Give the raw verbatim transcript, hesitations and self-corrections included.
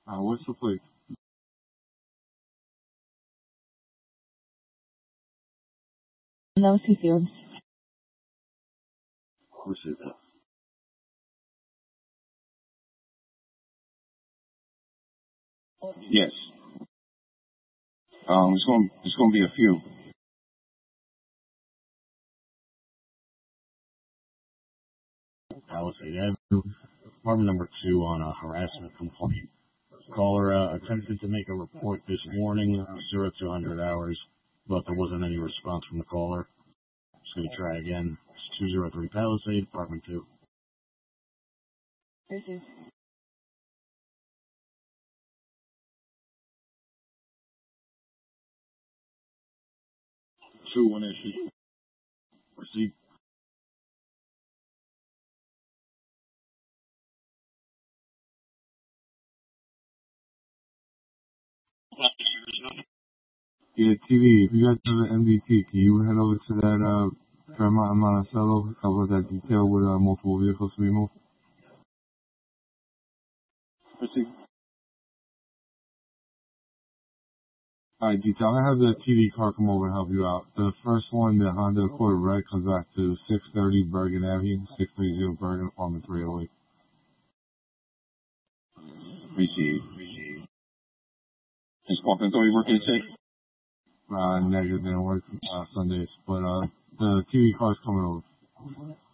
Uh, what's the plate? No Seafields. What's it? Yes. Um, it's going it's going to be a few. Palisade Avenue, apartment number two on a harassment complaint. Caller uh, attempted to make a report this morning, zero to one hundred hours, but there wasn't any response from the caller. Just going to try again. It's two oh three Palisade, apartment two. This is Two one issue. Receipt. Yeah, T V. If you guys have an M D T, can you head over to that uh, Fairmont and Monticello, cover that detail with uh, multiple vehicles to be moved? Proceed. All right, detail. I have the T V car come over and help you out. The first one, the Honda Accord Red, comes back to six thirty Bergen Avenue, six thirty Bergen, apartment three oh eight. Receive. Receive. Is parking authority working today? Uh, negative, didn't work uh, Sundays, but uh, the T V car's coming over.